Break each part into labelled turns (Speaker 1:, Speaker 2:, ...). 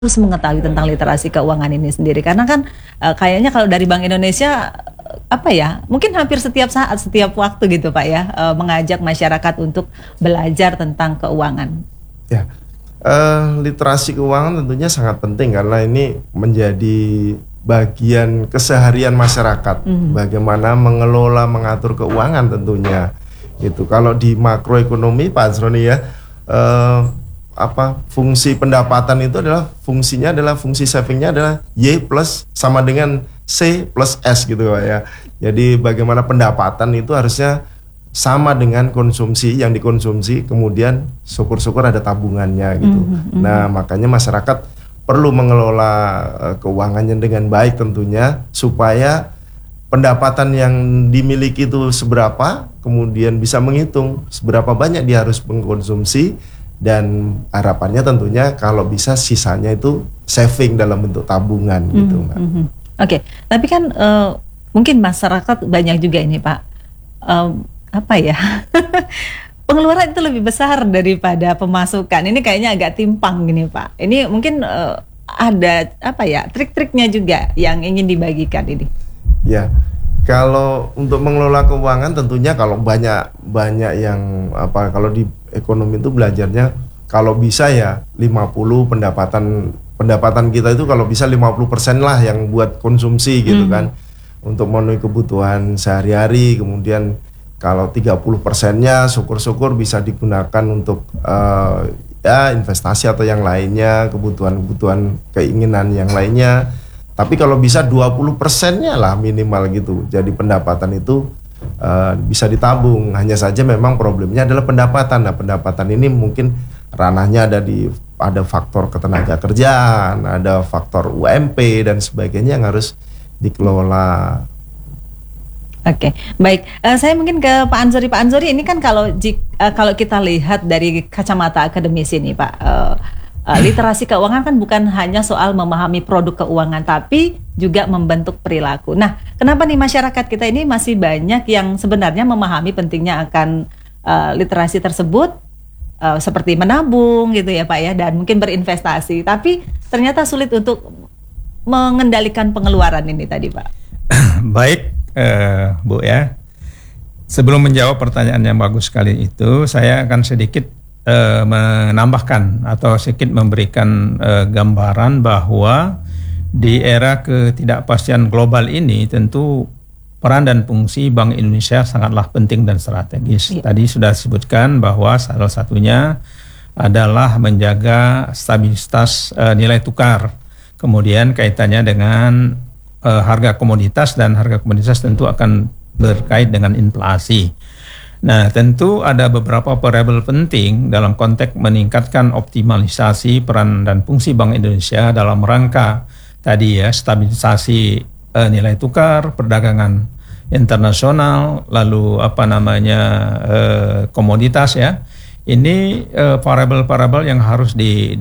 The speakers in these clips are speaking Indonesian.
Speaker 1: harus mengetahui tentang literasi keuangan ini sendiri? Karena kan kayaknya kalau dari Bank Indonesia apa ya, mungkin hampir setiap saat, setiap waktu gitu Pak ya, mengajak masyarakat untuk belajar tentang keuangan.
Speaker 2: Ya, literasi keuangan tentunya sangat penting karena ini menjadi bagian keseharian masyarakat. Bagaimana mengelola, mengatur keuangan tentunya. Itu kalau di makroekonomi Pak Azroni ya, fungsi pendapatan itu fungsinya adalah fungsi savingnya adalah Y plus sama dengan C plus S gitu Pak ya. Jadi bagaimana pendapatan itu harusnya sama dengan konsumsi yang dikonsumsi, kemudian syukur-syukur ada tabungannya gitu. Nah makanya masyarakat perlu mengelola keuangannya dengan baik tentunya, supaya pendapatan yang dimiliki itu seberapa, kemudian bisa menghitung seberapa banyak dia harus mengkonsumsi. Dan harapannya tentunya kalau bisa sisanya itu saving dalam bentuk tabungan gitu Mbak.
Speaker 1: Oke, tapi kan mungkin masyarakat banyak juga ini Pak, pengeluaran itu lebih besar daripada pemasukan. Ini kayaknya agak timpang gini Pak. Ini mungkin ada trik-triknya juga yang ingin dibagikan ini. Ya,
Speaker 2: kalau untuk mengelola keuangan tentunya kalau banyak yang kalau di ekonomi itu belajarnya kalau bisa ya 50 pendapatan kita itu kalau bisa 50% lah yang buat konsumsi gitu kan, untuk memenuhi kebutuhan sehari-hari. Kemudian kalau 30%-nya syukur-syukur bisa digunakan untuk investasi atau yang lainnya, kebutuhan keinginan yang lainnya. Tapi kalau bisa 20%-nya lah minimal gitu. Jadi pendapatan itu bisa ditabung. Hanya saja memang problemnya adalah pendapatan. Nah, pendapatan ini mungkin ranahnya ada faktor ketenaga kerjaan, ada faktor UMP dan sebagainya yang harus dikelola.
Speaker 1: Oke, baik. Saya mungkin ke Pak Anzori. Pak Anzori, ini kan kalau kita lihat dari kacamata akademisi ini Pak, literasi keuangan kan bukan hanya soal memahami produk keuangan, tapi juga membentuk perilaku. Nah, kenapa nih masyarakat kita ini masih banyak yang sebenarnya memahami pentingnya akan literasi tersebut, seperti menabung gitu ya Pak ya, dan mungkin berinvestasi, tapi ternyata sulit untuk mengendalikan pengeluaran ini tadi Pak.
Speaker 3: Baik, Bu ya. Sebelum menjawab pertanyaan yang bagus sekali itu, saya akan sedikit menambahkan atau sedikit memberikan gambaran bahwa di era ketidakpastian global ini tentu peran dan fungsi Bank Indonesia sangatlah penting dan strategis. Tadi sudah disebutkan bahwa salah satunya adalah menjaga stabilitas nilai tukar. Kemudian kaitannya dengan harga komoditas, dan harga komoditas tentu akan berkait dengan inflasi. Nah, tentu ada beberapa variabel penting dalam konteks meningkatkan optimalisasi peran dan fungsi Bank Indonesia dalam rangka tadi ya, stabilisasi nilai tukar, perdagangan internasional, lalu komoditas ya. Ini variabel-variabel yang harus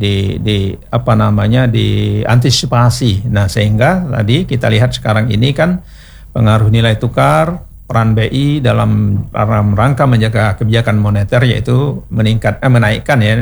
Speaker 3: diantisipasi. Nah, sehingga tadi kita lihat sekarang ini kan pengaruh nilai tukar, peran BI dalam rangka menjaga kebijakan moneter, yaitu menaikkan ya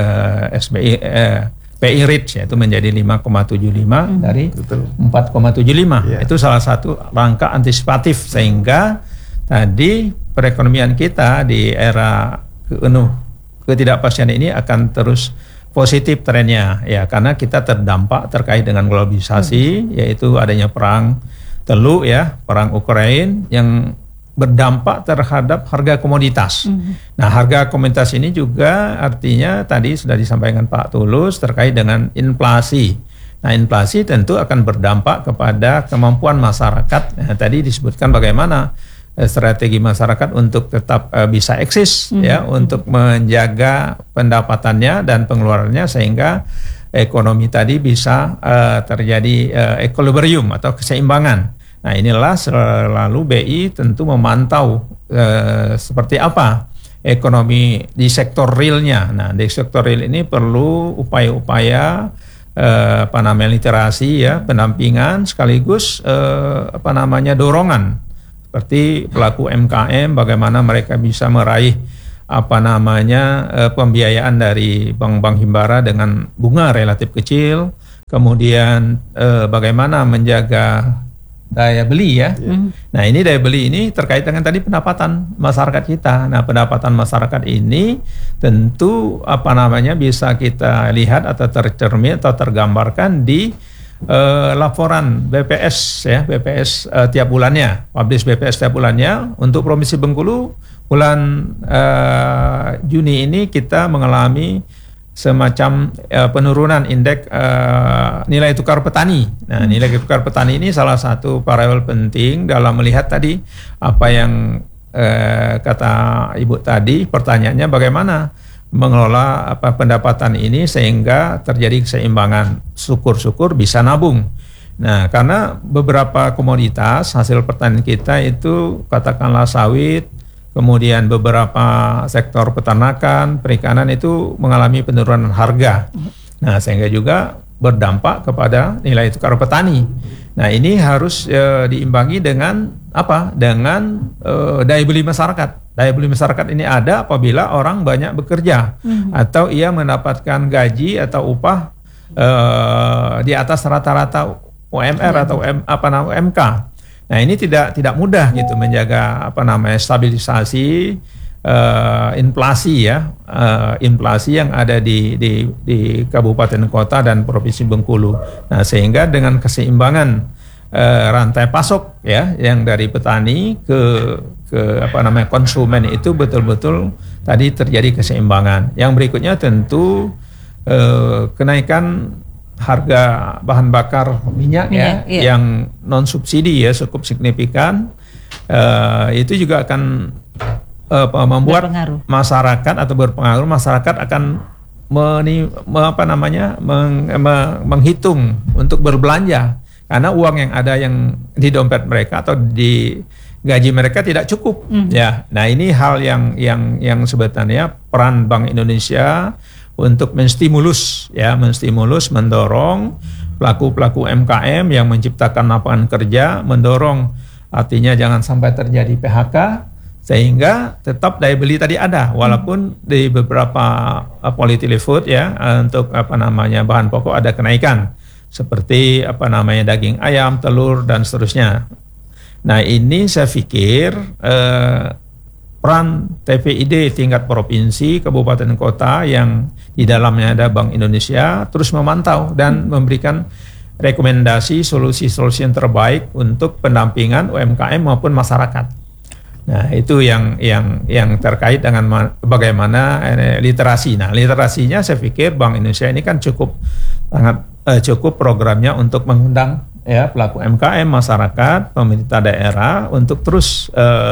Speaker 3: BI rate, yaitu menjadi 5,75 dari 4,75. Ya. Itu salah satu rangka antisipatif, sehingga tadi perekonomian kita di era ketidakpastian ini akan terus positif trennya ya, karena kita terdampak terkait dengan globalisasi, yaitu adanya perang Teluk ya, perang Ukraina yang berdampak terhadap harga komoditas. Nah, harga komoditas ini juga artinya tadi sudah disampaikan Pak Tulus terkait dengan inflasi. Nah, inflasi tentu akan berdampak kepada kemampuan masyarakat. Nah, tadi disebutkan bagaimana strategi masyarakat untuk tetap bisa eksis ya, untuk menjaga pendapatannya dan pengeluarannya, sehingga ekonomi tadi bisa terjadi equilibrium atau keseimbangan. Nah, inilah selalu BI tentu memantau seperti apa ekonomi di sektor realnya. Nah, di sektor real ini perlu upaya-upaya literasi ya, pendampingan sekaligus dorongan, seperti pelaku MKM, bagaimana mereka bisa meraih pembiayaan dari bank-bank himbara dengan bunga relatif kecil, kemudian bagaimana menjaga daya beli ya. Nah ini daya beli ini terkait dengan tadi pendapatan masyarakat kita. Nah pendapatan masyarakat ini tentu bisa kita lihat atau tercermin atau tergambarkan di laporan BPS ya, BPS tiap bulannya, publish BPS tiap bulannya. Untuk Provinsi Bengkulu bulan Juni ini kita mengalami semacam penurunan indeks nilai tukar petani. Nah, nilai tukar petani ini salah satu variabel penting dalam melihat tadi apa yang kata Ibu tadi, pertanyaannya bagaimana mengelola pendapatan ini sehingga terjadi keseimbangan. Syukur-syukur bisa nabung. Nah, karena beberapa komoditas hasil pertanian kita itu katakanlah sawit, kemudian beberapa sektor peternakan, perikanan itu mengalami penurunan harga. Nah, sehingga juga berdampak kepada nilai tukar petani. Nah, ini harus diimbangi dengan apa? Dengan daya beli masyarakat. Daya beli masyarakat ini ada apabila orang banyak bekerja atau ia mendapatkan gaji atau upah di atas rata-rata UMR atau UMK. Nah, ini tidak mudah gitu menjaga stabilisasi inflasi ya, inflasi yang ada di kabupaten kota dan provinsi Bengkulu. Nah, sehingga dengan keseimbangan rantai pasok ya yang dari petani ke konsumen itu betul-betul tadi terjadi keseimbangan. Yang berikutnya tentu kenaikan harga bahan bakar minyak ya yang non subsidi ya cukup signifikan, itu juga akan membuat masyarakat atau berpengaruh, masyarakat akan menghitung untuk berbelanja karena uang yang ada yang di dompet mereka atau di gaji mereka tidak cukup ya. Nah, ini hal yang sebetulnya peran Bank Indonesia untuk menstimulus, mendorong pelaku-pelaku UMKM yang menciptakan lapangan kerja, mendorong artinya jangan sampai terjadi PHK, sehingga tetap daya beli tadi ada, walaupun di beberapa polyethylene food ya untuk bahan pokok ada kenaikan, seperti daging ayam, telur dan seterusnya. Nah, ini saya pikir peran TPID tingkat provinsi, kabupaten, kota yang di dalamnya ada Bank Indonesia terus memantau dan memberikan rekomendasi solusi-solusi yang terbaik untuk pendampingan UMKM maupun masyarakat. Nah, itu yang terkait dengan bagaimana literasi. Nah, literasinya saya pikir Bank Indonesia ini kan cukup programnya untuk mengundang ya pelaku UMKM, masyarakat, pemerintah daerah untuk terus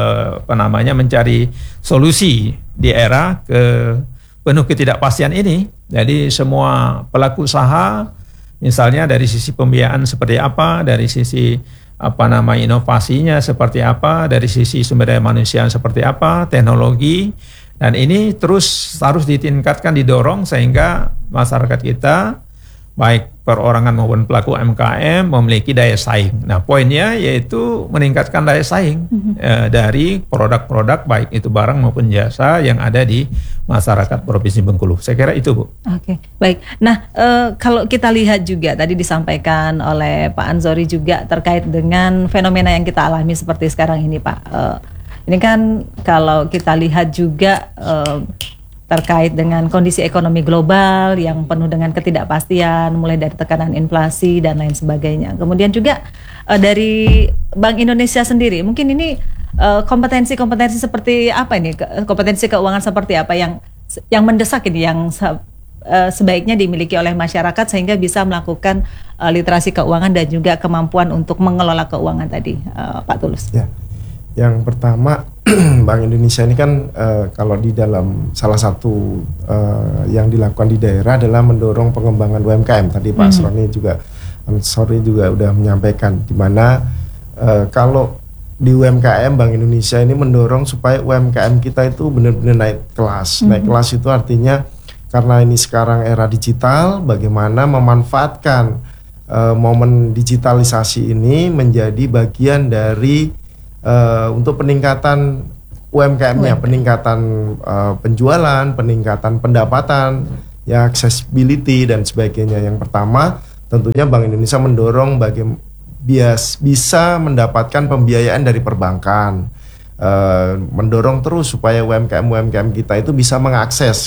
Speaker 3: mencari solusi di era penuh ketidakpastian ini. Jadi semua pelaku usaha misalnya dari sisi pembiayaan seperti apa, dari sisi inovasinya seperti apa, dari sisi sumber daya manusia seperti apa, teknologi, dan ini terus harus ditingkatkan, didorong sehingga masyarakat kita baik perorangan maupun pelaku UMKM memiliki daya saing. Nah, poinnya yaitu meningkatkan daya saing dari produk-produk baik itu barang maupun jasa yang ada di masyarakat Provinsi Bengkulu. Saya kira itu, Bu. Oke,
Speaker 1: baik. Nah, kalau kita lihat juga tadi disampaikan oleh Pak Anzori juga terkait dengan fenomena yang kita alami seperti sekarang ini, Pak. Ini kan kalau kita lihat juga terkait dengan kondisi ekonomi global yang penuh dengan ketidakpastian, mulai dari tekanan inflasi dan lain sebagainya. Kemudian juga dari Bank Indonesia sendiri, mungkin ini kompetensi-kompetensi seperti apa ini, kompetensi keuangan seperti apa yang mendesak ini, yang sebaiknya dimiliki oleh masyarakat sehingga bisa melakukan literasi keuangan dan juga kemampuan untuk mengelola keuangan tadi, Pak Tulus.
Speaker 2: Ya. Yang pertama, Bank Indonesia ini kan kalau di dalam salah satu yang dilakukan di daerah adalah mendorong pengembangan UMKM. Tadi Pak Ansori juga udah menyampaikan di mana kalau di UMKM Bank Indonesia ini mendorong supaya UMKM kita itu benar-benar naik kelas. Naik kelas itu artinya karena ini sekarang era digital, bagaimana memanfaatkan momen digitalisasi ini menjadi bagian dari untuk peningkatan UMKM-nya, peningkatan penjualan, peningkatan pendapatan, ya accessibility dan sebagainya. Yang pertama tentunya Bank Indonesia mendorong bisa mendapatkan pembiayaan dari perbankan, mendorong terus supaya UMKM kita itu bisa mengakses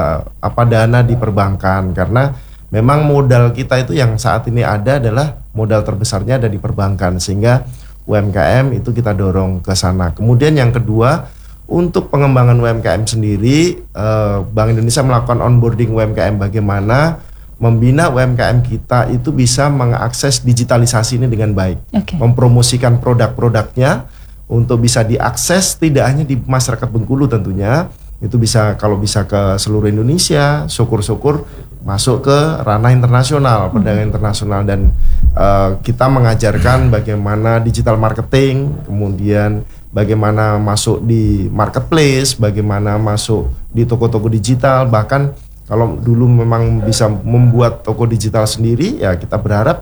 Speaker 2: dana di perbankan, karena memang modal kita itu yang saat ini ada adalah modal terbesarnya ada di perbankan, sehingga UMKM itu kita dorong ke sana. Kemudian yang kedua, untuk pengembangan UMKM sendiri, Bank Indonesia melakukan onboarding UMKM, bagaimana membina UMKM kita itu bisa mengakses digitalisasi ini dengan baik, mempromosikan produk-produknya untuk bisa diakses tidak hanya di masyarakat Bengkulu tentunya, itu bisa kalau bisa ke seluruh Indonesia, syukur-syukur masuk ke ranah internasional, perdagangan internasional, dan kita mengajarkan bagaimana digital marketing, kemudian bagaimana masuk di marketplace, bagaimana masuk di toko-toko digital, bahkan kalau dulu memang bisa membuat toko digital sendiri, ya kita berharap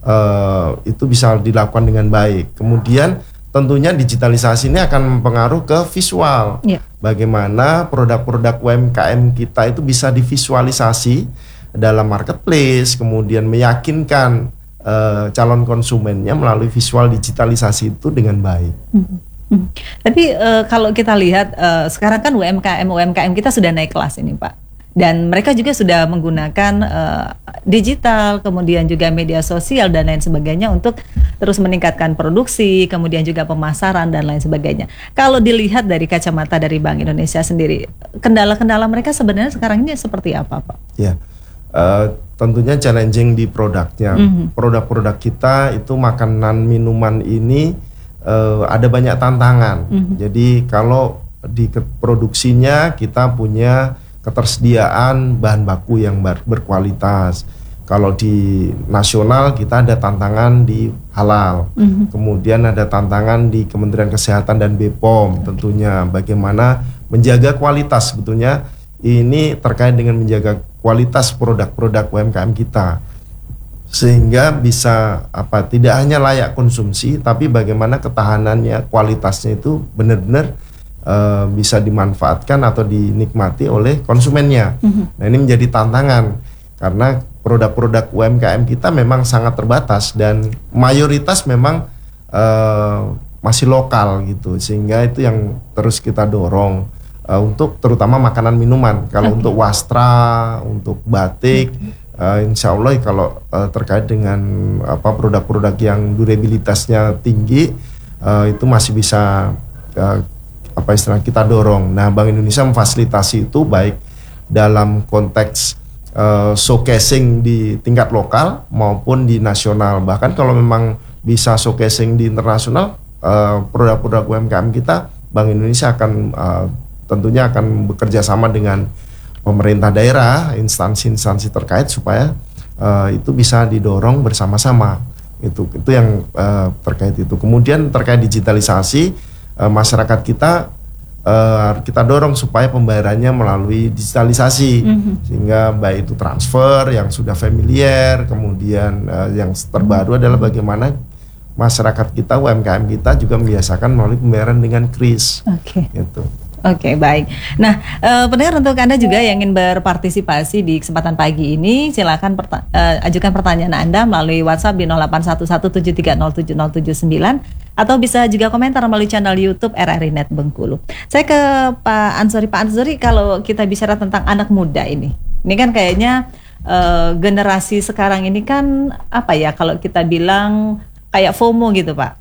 Speaker 2: itu bisa dilakukan dengan baik. Kemudian tentunya digitalisasi ini akan mempengaruhi ke visual. Bagaimana produk-produk UMKM kita itu bisa divisualisasi dalam marketplace, kemudian meyakinkan calon konsumennya melalui visual digitalisasi itu dengan baik.
Speaker 1: Tapi kalau kita lihat sekarang kan UMKM kita sudah naik kelas ini Pak. Dan mereka juga sudah menggunakan digital, kemudian juga media sosial dan lain sebagainya untuk terus meningkatkan produksi, kemudian juga pemasaran dan lain sebagainya. Kalau dilihat dari kacamata dari Bank Indonesia sendiri, kendala-kendala mereka sebenarnya sekarang ini seperti apa, Pak?
Speaker 2: Ya, tentunya challenging di produknya. Produk-produk kita itu makanan, minuman ini ada banyak tantangan. Jadi kalau di produksinya kita punya ketersediaan bahan baku yang berkualitas. Kalau di nasional kita ada tantangan di halal, kemudian ada tantangan di Kementerian Kesehatan dan BPOM, tentunya bagaimana menjaga kualitas. Sebetulnya ini terkait dengan menjaga kualitas produk-produk UMKM kita, sehingga bisa tidak hanya layak konsumsi, tapi bagaimana ketahanannya, kualitasnya itu benar-benar bisa dimanfaatkan atau dinikmati oleh konsumennya. Nah, ini menjadi tantangan karena produk-produk UMKM kita memang sangat terbatas dan mayoritas memang masih lokal gitu, sehingga itu yang terus kita dorong untuk terutama makanan minuman. Kalau untuk wastra, untuk batik, insya Allah kalau terkait dengan produk-produk yang durabilitasnya tinggi, itu masih bisa kita dorong. Nah, Bank Indonesia memfasilitasi itu baik dalam konteks showcasing di tingkat lokal maupun di nasional. Bahkan kalau memang bisa showcasing di internasional, produk-produk UMKM kita, Bank Indonesia akan tentunya akan bekerja sama dengan pemerintah daerah, instansi-instansi terkait supaya itu bisa didorong bersama-sama. Itu yang terkait itu. Kemudian terkait digitalisasi, masyarakat kita dorong supaya pembayarannya melalui digitalisasi, sehingga baik itu transfer yang sudah familiar, kemudian yang terbaru adalah bagaimana masyarakat kita, UMKM kita juga membiasakan melalui pembayaran dengan KRIS. Gitu.
Speaker 1: Oke, baik. Nah, pendengar, untuk Anda juga yang ingin berpartisipasi di kesempatan pagi ini, silakan ajukan pertanyaan Anda melalui WhatsApp di 081173070079 atau bisa juga komentar melalui channel YouTube RRI Net Bengkulu. Saya ke Pak Ansori. Pak Ansori, kalau kita bicara tentang anak muda ini kan kayaknya generasi sekarang ini kan kalau kita bilang kayak FOMO gitu, Pak.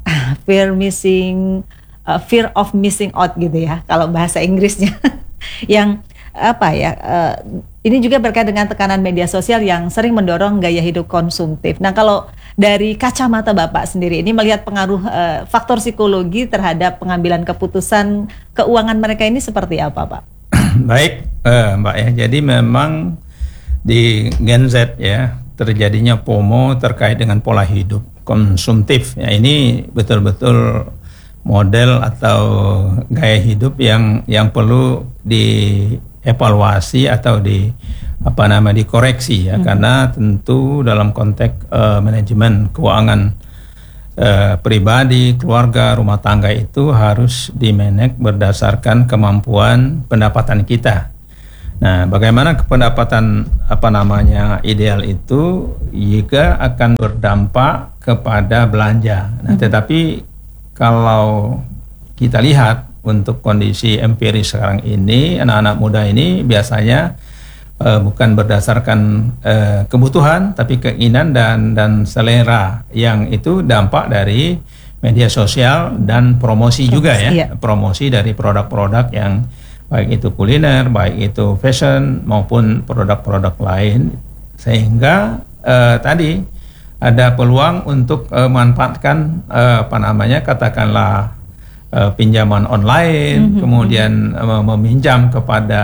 Speaker 1: Fear of missing out gitu ya, kalau bahasa Inggrisnya. Yang ini juga berkait dengan tekanan media sosial yang sering mendorong gaya hidup konsumtif. Nah, kalau dari kacamata Bapak sendiri ini melihat pengaruh faktor psikologi terhadap pengambilan keputusan keuangan mereka ini seperti apa, Pak?
Speaker 3: Baik, Mbak ya. Jadi memang di Gen Z ya terjadinya FOMO terkait dengan pola hidup konsumtif. Ya, ini betul-betul model atau gaya hidup yang perlu dievaluasi atau dikoreksi ya, karena tentu dalam konteks manajemen keuangan pribadi, keluarga, rumah tangga itu harus dimanage berdasarkan kemampuan pendapatan kita. Nah, bagaimana pendapatan ideal itu juga akan berdampak kepada belanja. Nah, tetapi kalau kita lihat untuk kondisi empiris sekarang ini, anak-anak muda ini biasanya bukan berdasarkan kebutuhan, tapi keinginan dan selera, yang itu dampak dari media sosial dan promosi juga ya, promosi dari produk-produk yang baik itu kuliner, baik itu fashion maupun produk-produk lain, sehingga tadi ada peluang untuk memanfaatkan katakanlah pinjaman online, kemudian meminjam kepada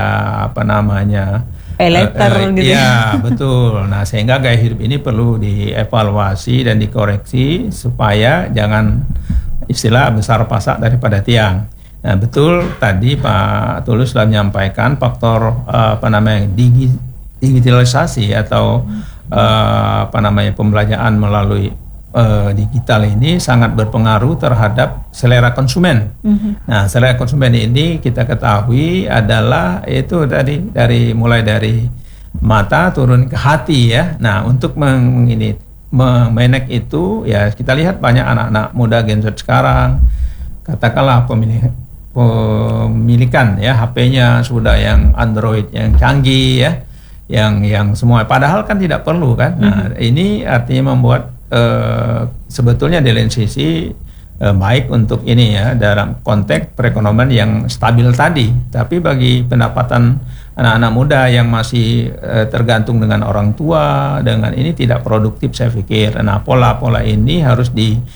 Speaker 1: paylater gitu.
Speaker 3: Ya, betul. Nah, sehingga gaya hidup ini perlu dievaluasi dan dikoreksi supaya jangan istilah besar pasak daripada tiang. Nah, betul tadi Pak Tulus sudah menyampaikan faktor digitalisasi atau pembelanjaan melalui digital ini sangat berpengaruh terhadap selera konsumen. Nah, selera konsumen ini kita ketahui adalah itu tadi mulai dari mata turun ke hati ya. Nah, untuk memanage itu ya, kita lihat banyak anak-anak muda Gen Z sekarang, katakanlah pemilikan ya HP-nya sudah yang Android yang canggih ya, yang semua, padahal kan tidak perlu kan. Nah, ini artinya membuat sebetulnya di lain sisi baik untuk ini ya, dalam konteks perekonomian yang stabil tadi, tapi bagi pendapatan anak-anak muda yang masih tergantung dengan orang tua, dengan ini tidak produktif saya pikir. Nah, pola-pola ini harus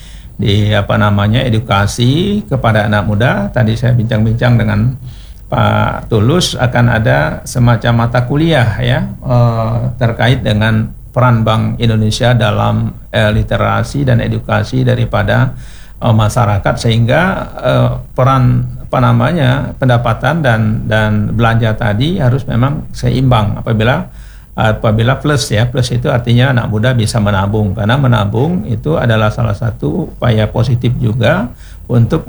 Speaker 3: edukasi kepada anak muda. Tadi saya bincang-bincang dengan Pak Tulus, akan ada semacam mata kuliah ya terkait dengan peran Bank Indonesia dalam literasi dan edukasi daripada masyarakat, sehingga peran pendapatan dan belanja tadi harus memang seimbang. Apabila plus ya, plus itu artinya anak muda bisa menabung, karena menabung itu adalah salah satu upaya positif juga untuk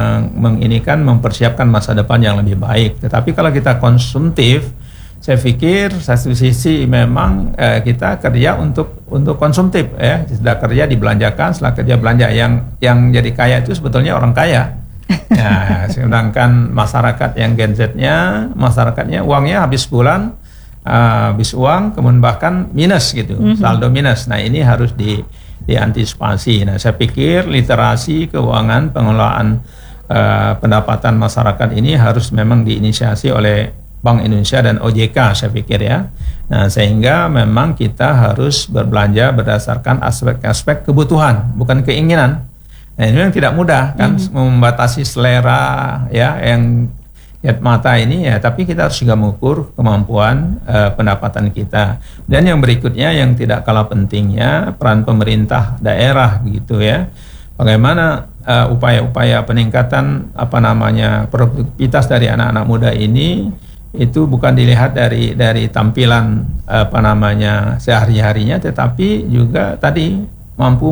Speaker 3: mempersiapkan masa depan yang lebih baik. Tetapi kalau kita konsumtif, saya pikir satu sisi memang kita kerja untuk konsumtif ya, sudah kerja dibelanjakan, setelah kerja belanja. Yang jadi kaya itu sebetulnya orang kaya. Ya, sedangkan masyarakat yang Gen Z-nya, masyarakatnya uangnya habis bulan, habis uang, kemudian bahkan minus gitu, saldo minus. Nah, ini harus diantisipasi. Nah, saya pikir literasi keuangan, pengelolaan pendapatan masyarakat ini harus memang diinisiasi oleh Bank Indonesia dan OJK, saya pikir ya. Nah, sehingga memang kita harus berbelanja berdasarkan aspek-aspek kebutuhan, bukan keinginan. Nah, ini memang tidak mudah kan, membatasi selera ya yang lihat mata ini ya, tapi kita harus juga mengukur kemampuan pendapatan kita. Dan yang berikutnya yang tidak kalah pentingnya, peran pemerintah daerah gitu ya. Bagaimana upaya-upaya peningkatan produktivitas dari anak-anak muda ini, itu bukan dilihat dari tampilan sehari-harinya, tetapi juga tadi mampu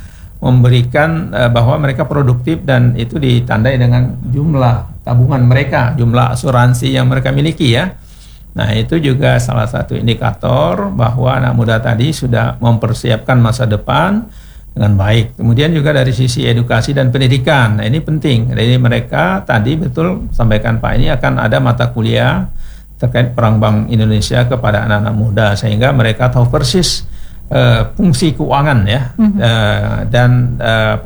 Speaker 3: memberikan bahwa mereka produktif, dan itu ditandai dengan jumlah tabungan mereka, jumlah asuransi yang mereka miliki ya. Nah, itu juga salah satu indikator bahwa anak muda tadi sudah mempersiapkan masa depan dengan baik. Kemudian juga dari sisi edukasi dan pendidikan, nah ini penting. Jadi mereka tadi betul sampaikan Pak, ini akan ada mata kuliah terkait peran Bank Indonesia kepada anak-anak muda, sehingga mereka tahu persis fungsi keuangan ya, dan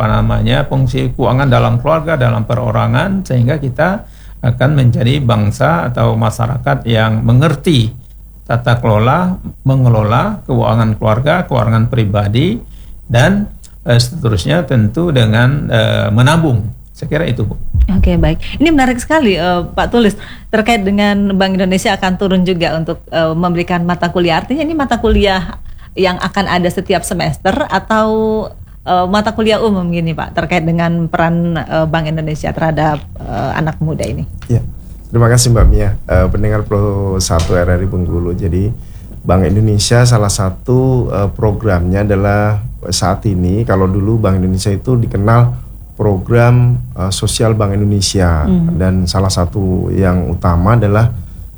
Speaker 3: fungsi keuangan dalam keluarga, dalam perorangan, sehingga kita akan menjadi bangsa atau masyarakat yang mengerti tata kelola, mengelola keuangan keluarga, keuangan pribadi, dan seterusnya tentu dengan menabung. Saya kira itu, Bu.
Speaker 1: Oke, baik. Ini menarik sekali Pak Tulus, terkait dengan Bank Indonesia akan turun juga untuk memberikan mata kuliah. Artinya ini mata kuliah yang akan ada setiap semester atau mata kuliah umum gini Pak, terkait dengan peran Bank Indonesia terhadap anak muda ini? Ya,
Speaker 2: terima kasih Mbak Mia. Pendengar Pro 1 RRI Bengkulu. Jadi Bank Indonesia salah satu programnya adalah saat ini, kalau dulu Bank Indonesia itu dikenal program sosial Bank Indonesia, dan salah satu yang utama adalah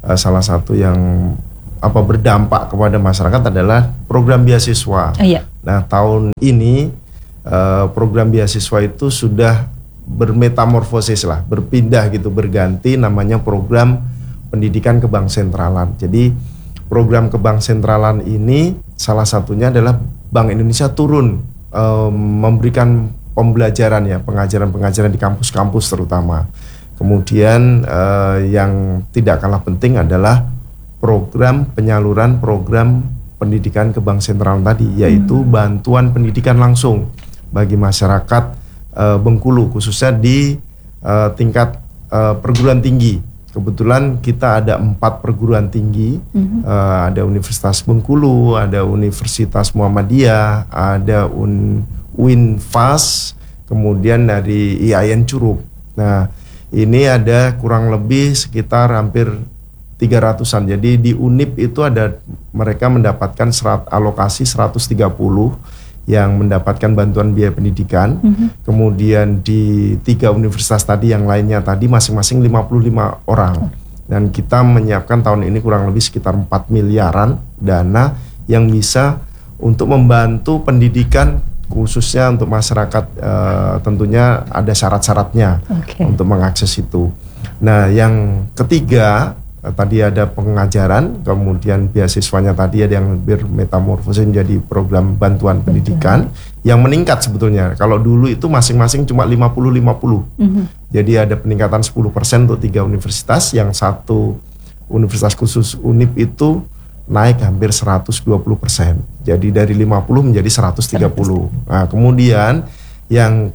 Speaker 2: salah satu yang berdampak kepada masyarakat adalah program beasiswa.
Speaker 1: Iya.
Speaker 2: Nah, tahun ini program beasiswa itu sudah bermetamorfosis lah, berpindah gitu, berganti namanya program pendidikan kebank sentralan. Jadi program kebank sentralan ini salah satunya adalah Bank Indonesia turun memberikan pembelajaran ya, pengajaran di kampus-kampus terutama. Kemudian yang tidak kalah penting adalah program penyaluran program pendidikan kebank sentralan tadi, yaitu bantuan pendidikan langsung bagi masyarakat Bengkulu, khususnya di tingkat perguruan tinggi. Kebetulan kita ada 4 perguruan tinggi, ada Universitas Bengkulu, ada Universitas Muhammadiyah, ada UINFAS, kemudian dari IAIN Curug. Nah, ini ada kurang lebih sekitar hampir 300-an. Jadi di UNIP itu ada, mereka mendapatkan alokasi 130 yang mendapatkan bantuan biaya pendidikan. Kemudian di 3 universitas tadi yang lainnya tadi masing-masing 55 orang. Dan kita menyiapkan tahun ini kurang lebih sekitar 4 miliaran dana yang bisa untuk membantu pendidikan khususnya untuk masyarakat. Tentunya ada syarat-syaratnya untuk mengakses itu. Nah, yang ketiga tadi ada pengajaran, kemudian beasiswanya tadi ada yang bermetamorfosis menjadi program bantuan pendidikan yang meningkat sebetulnya. Kalau dulu itu masing-masing cuma 50-50. Jadi ada peningkatan 10% untuk 3 universitas, yang 1 universitas khusus UNIP itu naik hampir 120%. Jadi dari 50 menjadi 130. Nah, kemudian yang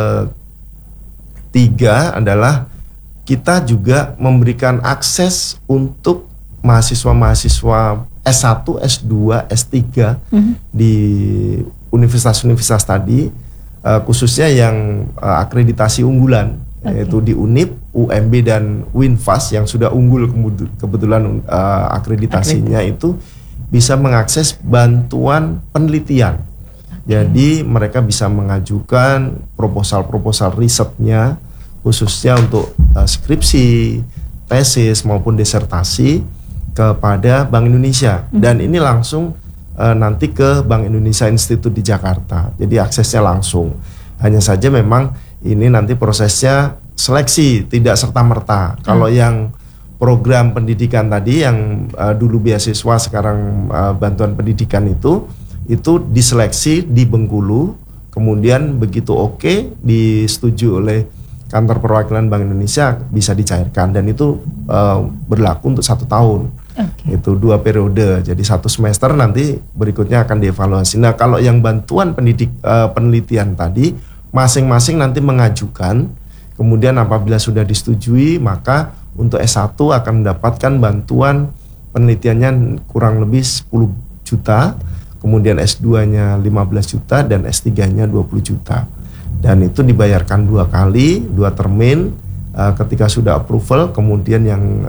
Speaker 2: ketiga adalah kita juga memberikan akses untuk mahasiswa-mahasiswa S1, S2, S3 di universitas-universitas tadi, khususnya yang akreditasi unggulan, yaitu di UNIP, UMB, dan UINFAS yang sudah unggul kebetulan akreditasinya itu bisa mengakses bantuan penelitian. Jadi mereka bisa mengajukan proposal-proposal risetnya, khususnya untuk skripsi, tesis maupun disertasi kepada Bank Indonesia. Dan ini langsung nanti ke Bank Indonesia Institute di Jakarta. Jadi aksesnya langsung. Hanya saja memang ini nanti prosesnya seleksi, tidak serta-merta. Kalau yang program pendidikan tadi yang dulu beasiswa sekarang bantuan pendidikan itu diseleksi di Bengkulu, kemudian begitu disetujui oleh Kantor Perwakilan Bank Indonesia bisa dicairkan, dan itu berlaku untuk 1 tahun. Itu 2 periode, jadi 1 semester, nanti berikutnya akan dievaluasi. Nah, kalau yang bantuan penelitian tadi masing-masing nanti mengajukan, kemudian apabila sudah disetujui maka untuk S1 akan mendapatkan bantuan penelitiannya kurang lebih 10 juta, kemudian S2-nya 15 juta dan S3-nya 20 juta. Dan itu dibayarkan 2 kali, 2 termin. Ketika sudah approval, kemudian yang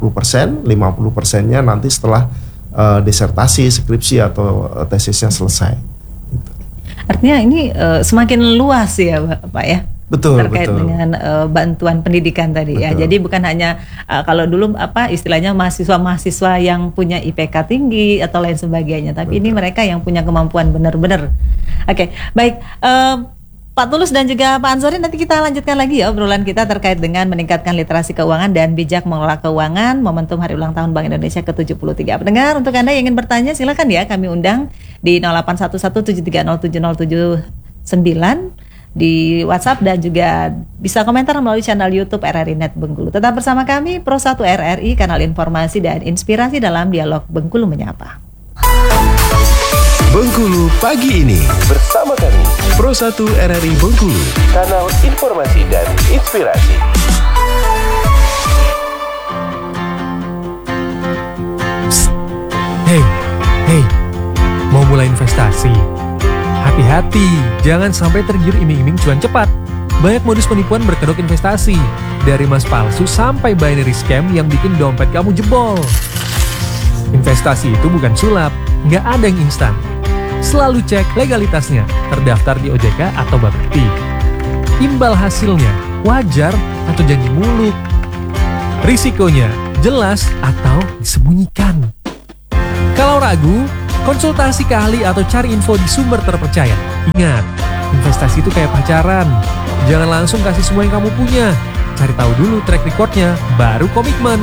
Speaker 2: 50%-nya nanti setelah disertasi, skripsi atau tesisnya selesai. Gitu.
Speaker 1: Artinya ini semakin luas ya Pak ya?
Speaker 2: Betul,
Speaker 1: terkait dengan bantuan pendidikan tadi. Ya. Jadi bukan hanya kalau dulu istilahnya mahasiswa-mahasiswa yang punya IPK tinggi atau lain sebagainya, tapi ini mereka yang punya kemampuan benar-benar. Oke, baik. Pak Tulus dan juga Pak Ansori, nanti kita lanjutkan lagi ya obrolan kita terkait dengan meningkatkan literasi keuangan dan bijak mengelola keuangan momentum Hari Ulang Tahun Bank Indonesia ke-73. Pendengar, untuk Anda yang ingin bertanya silakan ya, kami undang di 0811730709 di WhatsApp, dan juga bisa komentar melalui channel YouTube RRI Net Bengkulu. Tetap bersama kami Pro 1 RRI, kanal informasi dan inspirasi dalam dialog Bengkulu Menyapa.
Speaker 4: Bengkulu pagi ini bersama kami Pro 1 RRI Bengkulu, kanal informasi dan inspirasi.
Speaker 5: Psst. Hey, mau mulai investasi? Hati-hati, jangan sampai tergiur iming-iming cuan cepat. Banyak modus penipuan berkedok investasi, dari emas palsu sampai binary scam yang bikin dompet kamu jebol. Investasi itu bukan sulap, nggak ada yang instan. Selalu cek legalitasnya, terdaftar di OJK atau Bapepti. Imbal hasilnya, wajar atau janji muluk. Risikonya, jelas atau disembunyikan. Kalau ragu, konsultasi ke ahli atau cari info di sumber terpercaya. Ingat, investasi itu kayak pacaran. Jangan langsung kasih semua yang kamu punya. Cari tahu dulu track recordnya, baru komitmen.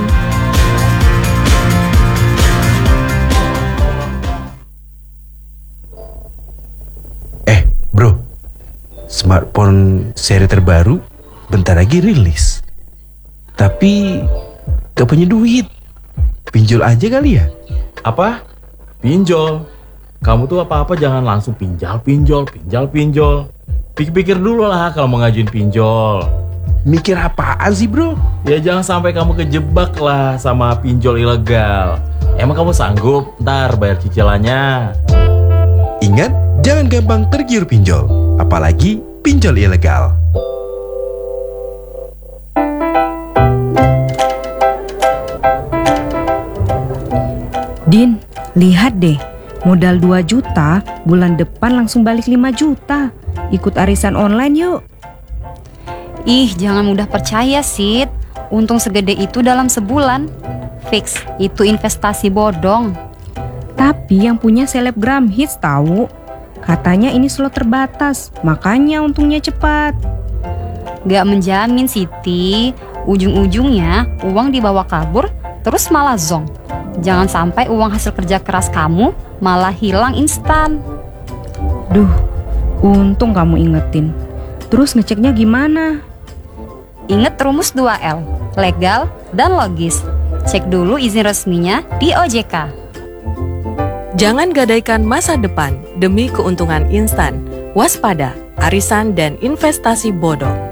Speaker 6: Bro, smartphone seri terbaru bentar lagi rilis. Tapi gak punya duit. Pinjol aja kali ya?
Speaker 7: Apa? Pinjol? Kamu tuh apa-apa jangan langsung pinjol. Pikir-pikir dulu lah kalau mau ngajuin pinjol.
Speaker 6: Mikir apaan sih bro?
Speaker 7: Ya jangan sampai kamu kejebak lah sama pinjol ilegal. Emang kamu sanggup ntar bayar cicilannya?
Speaker 6: Ingat, jangan gampang tergiur pinjol. Apalagi pinjol ilegal.
Speaker 8: Din, lihat deh, modal 2 juta, bulan depan langsung balik 5 juta. Ikut arisan online yuk.
Speaker 9: Ih, jangan mudah percaya, Sid. Untung segede itu dalam sebulan. Fix, itu investasi bodong.
Speaker 8: Tapi yang punya selebgram hits tahu. Katanya ini slot terbatas, makanya untungnya cepat.
Speaker 9: Gak menjamin, Siti. Ujung-ujungnya uang dibawa kabur, terus malah zonk. Jangan sampai uang hasil kerja keras kamu malah hilang instan.
Speaker 8: Duh, untung kamu ingetin. Terus ngeceknya gimana?
Speaker 9: Ingat rumus 2L, legal dan logis. Cek dulu izin resminya di OJK.
Speaker 10: Jangan gadaikan masa depan demi keuntungan instan. Waspada, arisan dan investasi bodong.